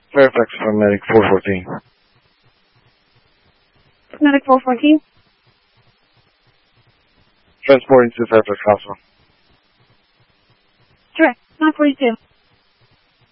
Fairfax Medic 414. Medic 414. Transporting to Fairfax Hospital. Direct, 942.